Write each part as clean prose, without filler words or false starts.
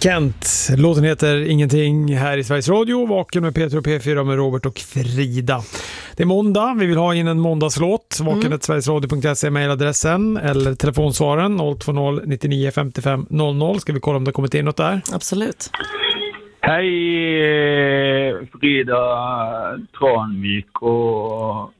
Kent. Låten heter Ingenting här i Sveriges Radio. Vaken med Peter och P4 med Robert och Frida. Det är måndag. Vi vill ha in en måndagslåt. Vaken@sverigesradio.se är mejladressen eller telefonsvaren 020 99 55 00. Ska vi kolla om det har kommit in något där? Absolut. Hej Frida Tranvik och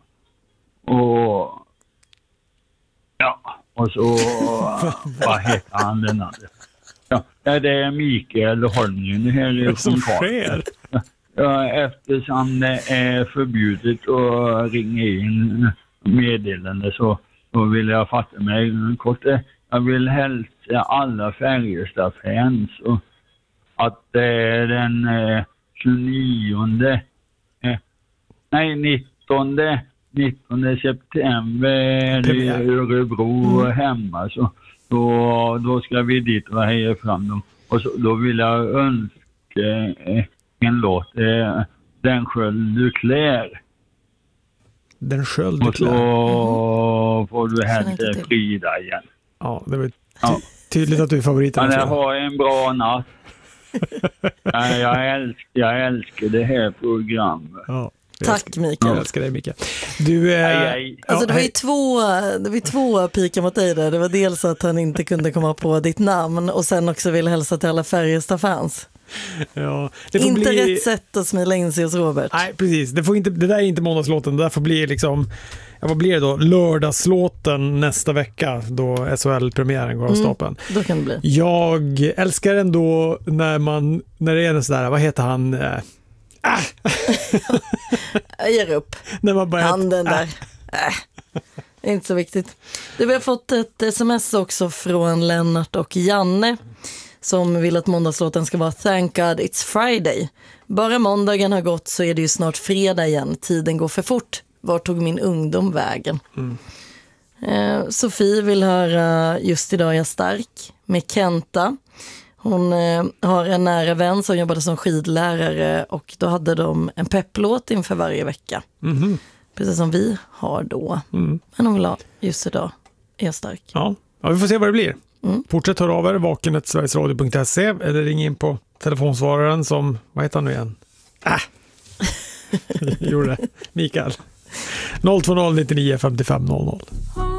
så vad heter han den andra? Ja, det är Mikael Holmgren här i som sker. Ja, eftersom det är förbjudet att ringa in meddelande så vill jag fatta mig kort. Jag vill hälsa alla Färjestad-fans och att det är den 19 september i Örebro hemma så då ska vi dit och heja fram dem. Och så, då vill jag önska en låt, Den sköld du klär. Den sköld du klär. Och så får du hälsa Frida igen. Ja, det var tydligt att du är favoriten. Men jag har en bra natt. Jag älskar det här programmet. Ja. Tack Mikael. Jag älskar dig Mikael. Du alltså det var två pikar mot dig där. Det var dels att han inte kunde komma på ditt namn och sen också ville hälsa till alla Färjestad-fans. Ja, inte rätt sätt att smila in sig hos Robert. Nej, precis. Det där är inte måndagslåten. Det där får bli liksom, vad blir det då? Lördagslåten nästa vecka då SHL-premiären går av stapeln. Då kan det bli. Jag älskar ändå när det är en sådär, vad heter han? Jag ger upp. När man bara handen där. Det är inte så viktigt. Vi har fått ett sms också från Lennart och Janne som vill att måndagslåten ska vara Thank God It's Friday. Bara måndagen har gått så är det ju snart fredag igen. Tiden går för fort. Var tog min ungdom vägen? Sofie vill höra Just idag är jag stark med Kenta. Hon har en nära vän som jobbade som skidlärare och då hade de en pepplåt inför varje vecka. Precis som vi har då. Men hon vill ha Just idag är jag stark. Ja, vi får se vad det blir. Fortsätt höra av er, vaken@sverigesradio.se eller ring in på telefonsvararen som, vad heter han nu igen? Gjorde det. Mikael. 020 99 55 00.